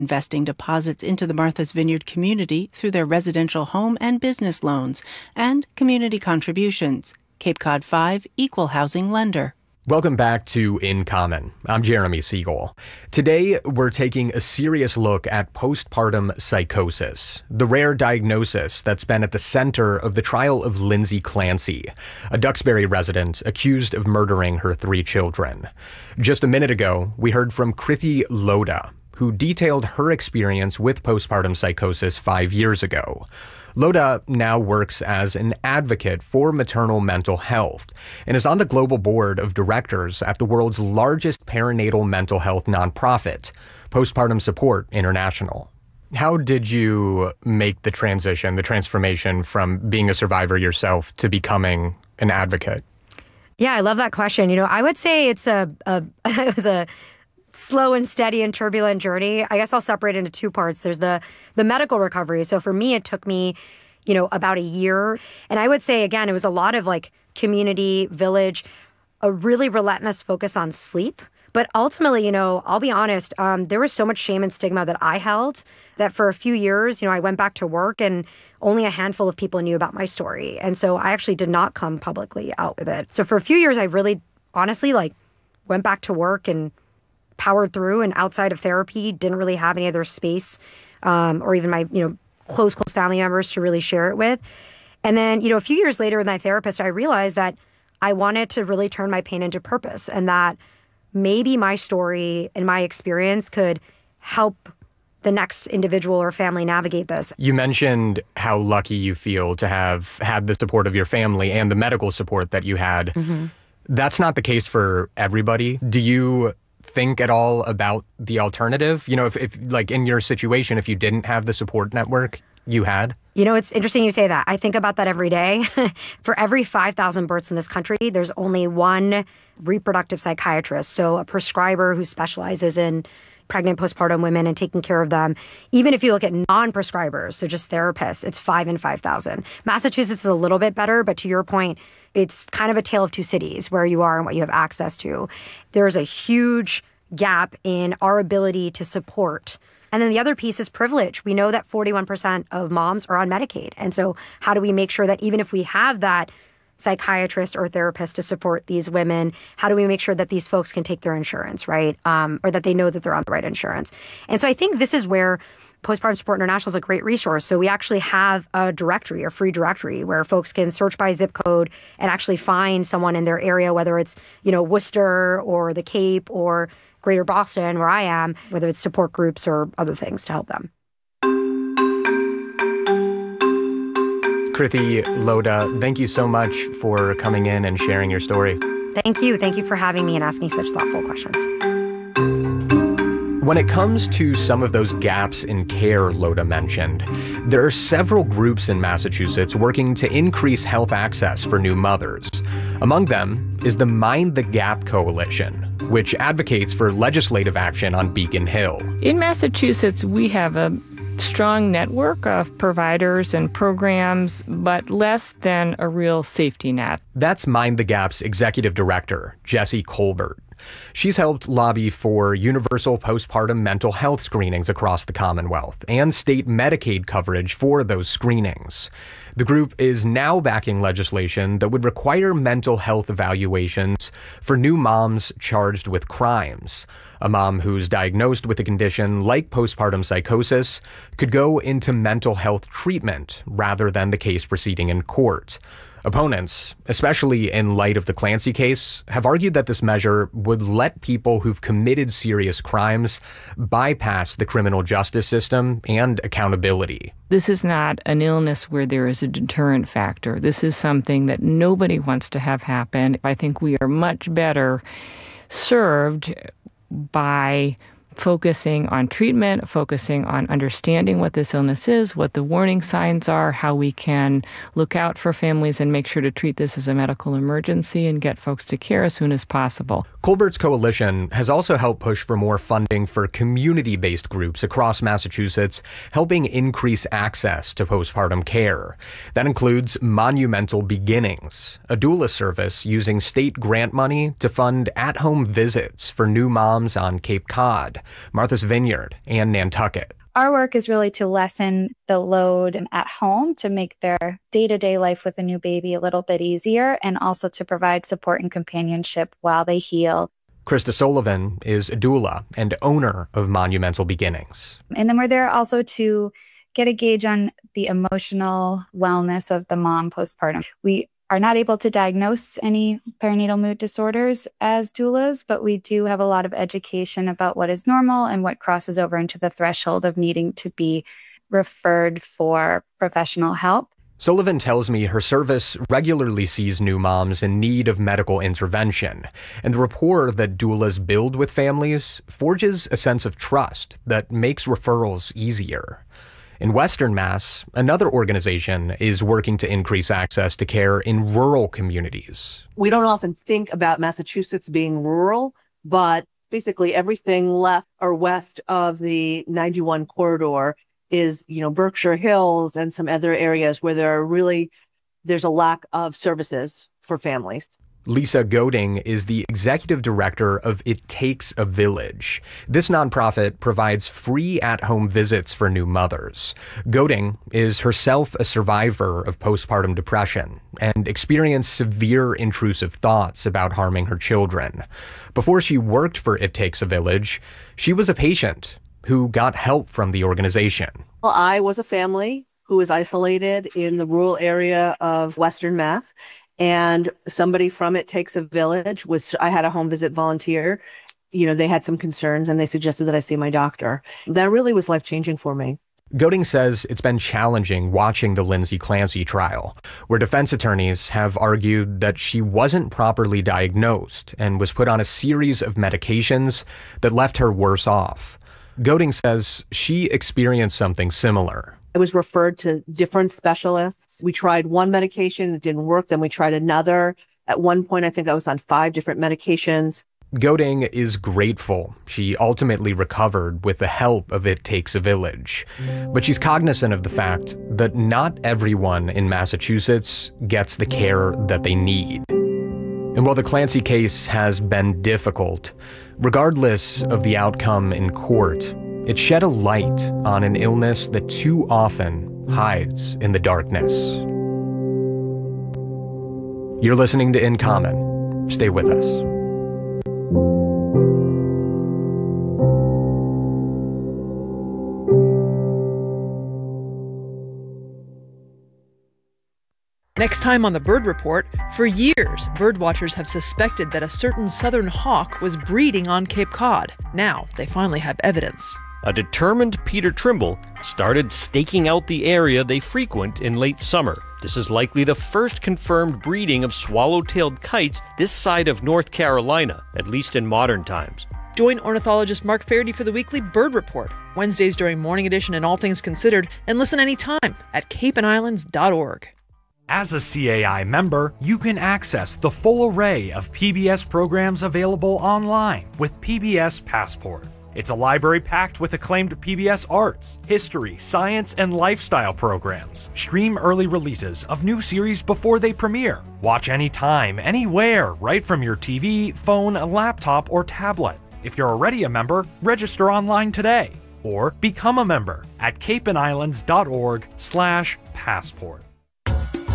investing deposits into the Martha's Vineyard community through their residential home and business loans, and community contributions. Cape Cod 5 Equal Housing Lender. Welcome back to In Common. I'm Jeremy Siegel. Today, we're taking a serious look at postpartum psychosis, the rare diagnosis that's been at the center of the trial of Lindsay Clancy, a Duxbury resident accused of murdering her 3 children. Just a minute ago, we heard from Krithi Lodha, who detailed her experience with postpartum psychosis 5 years ago. Lodha now works as an advocate for maternal mental health and is on the global board of directors at the world's largest perinatal mental health nonprofit, Postpartum Support International. How did you make the transformation from being a survivor yourself to becoming an advocate? Yeah, I love that question. I would say it was a slow and steady and turbulent journey. I guess I'll separate it into 2 parts. There's the medical recovery. So for me, it took me, about a year. And I would say, again, it was a lot of community, village, a really relentless focus on sleep. But ultimately, I'll be honest, there was so much shame and stigma that I held that for a few years, I went back to work and only a handful of people knew about my story. And so I actually did not come publicly out with it. So for a few years, I really honestly went back to work and powered through, and outside of therapy, didn't really have any other space or even my, close family members to really share it with. And then, a few years later with my therapist, I realized that I wanted to really turn my pain into purpose, and that maybe my story and my experience could help the next individual or family navigate this. You mentioned how lucky you feel to have had the support of your family and the medical support that you had. Mm-hmm. That's not the case for everybody. Do you think at all about the alternative? If in your situation, if you didn't have the support network you had? It's interesting you say that. I think about that every day. For every 5,000 births in this country, there's only one reproductive psychiatrist. So a prescriber who specializes in pregnant postpartum women and taking care of them. Even if you look at non-prescribers, so just therapists, it's 5 in 5,000. Massachusetts is a little bit better, but to your point, it's kind of a tale of 2 cities where you are and what you have access to. There's a huge gap in our ability to support. And then the other piece is privilege. We know that 41% of moms are on Medicaid. And so how do we make sure that even if we have that psychiatrist or therapist to support these women, how do we make sure that these folks can take their insurance, right? Or that they know that they're on the right insurance. And so I think this is where Postpartum Support International is a great resource. So we actually have a directory, a free directory, where folks can search by zip code and actually find someone in their area, whether it's, Worcester or the Cape or Greater Boston, where I am, whether it's support groups or other things to help them. Krithi Lodha, thank you so much for coming in and sharing your story. Thank you. Thank you for having me and asking such thoughtful questions. When it comes to some of those gaps in care Lodha mentioned, there are several groups in Massachusetts working to increase health access for new mothers. Among them is the Mind the Gap Coalition, which advocates for legislative action on Beacon Hill. In Massachusetts, we have a strong network of providers and programs, but less than a real safety net. That's Mind the Gap's executive director, Jessie Colbert. She's helped lobby for universal postpartum mental health screenings across the Commonwealth and state Medicaid coverage for those screenings. The group is now backing legislation that would require mental health evaluations for new moms charged with crimes. A mom who's diagnosed with a condition like postpartum psychosis could go into mental health treatment rather than the case proceeding in court. Opponents, especially in light of the Clancy case, have argued that this measure would let people who've committed serious crimes bypass the criminal justice system and accountability. This is not an illness where there is a deterrent factor. This is something that nobody wants to have happen. I think we are much better served by focusing on treatment, focusing on understanding what this illness is, what the warning signs are, how we can look out for families and make sure to treat this as a medical emergency and get folks to care as soon as possible. Colbert's coalition has also helped push for more funding for community-based groups across Massachusetts, helping increase access to postpartum care. That includes Monumental Beginnings, a doula service using state grant money to fund at-home visits for new moms on Cape Cod. Martha's Vineyard, and Nantucket. Our work is really to lessen the load at home, to make their day-to-day life with a new baby a little bit easier, and also to provide support and companionship while they heal. Krista Sullivan is a doula and owner of Monumental Beginnings. And then we're there also to get a gauge on the emotional wellness of the mom postpartum. We are not able to diagnose any perinatal mood disorders as doulas, but we do have a lot of education about what is normal and what crosses over into the threshold of needing to be referred for professional help. Sullivan tells me her service regularly sees new moms in need of medical intervention, and the rapport that doulas build with families forges a sense of trust that makes referrals easier. In Western Mass, another organization is working to increase access to care in rural communities. We don't often think about Massachusetts being rural, but basically everything left or west of the 91 corridor is, Berkshire Hills and some other areas where there's a lack of services for families. Lisa Goding is the executive director of It Takes a Village. This nonprofit provides free at-home visits for new mothers. Goding is herself a survivor of postpartum depression and experienced severe intrusive thoughts about harming her children. Before she worked for It Takes a Village, she was a patient who got help from the organization. Well, I was a family who was isolated in the rural area of Western Mass. And somebody from It Takes a Village I had a home visit volunteer. They had some concerns and they suggested that I see my doctor. That really was life-changing for me. Goding says it's been challenging watching the Lindsay Clancy trial, where defense attorneys have argued that she wasn't properly diagnosed and was put on a series of medications that left her worse off. Goding says she experienced something similar. I was referred to different specialists. We tried one medication, it didn't work. Then we tried another. At one point, I think I was on 5 different medications. Goding is grateful she ultimately recovered with the help of It Takes a Village. But she's cognizant of the fact that not everyone in Massachusetts gets the care that they need. And while the Clancy case has been difficult, regardless of the outcome in court, it shed a light on an illness that too often hides in the darkness. You're listening to In Common. Stay with us. Next time on the Bird Report, for years, birdwatchers have suspected that a certain southern hawk was breeding on Cape Cod. Now, they finally have evidence. A determined Peter Trimble started staking out the area they frequent in late summer. This is likely the first confirmed breeding of swallow-tailed kites this side of North Carolina, at least in modern times. Join ornithologist Mark Faherty for the weekly Bird Report, Wednesdays during Morning Edition and All Things Considered, and listen anytime at capeandislands.org. As a CAI member, you can access the full array of PBS programs available online with PBS Passport. It's a library packed with acclaimed PBS arts, history, science, and lifestyle programs. Stream early releases of new series before they premiere. Watch anytime, anywhere, right from your TV, phone, laptop, or tablet. If you're already a member, register online today. Or become a member at capeandislands.org/passport.